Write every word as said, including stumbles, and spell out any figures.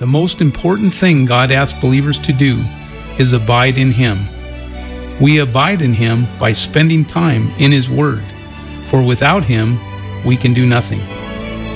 The most important thing God asks believers to do is abide in Him. We abide in Him by spending time in His Word, for without Him, we can do nothing.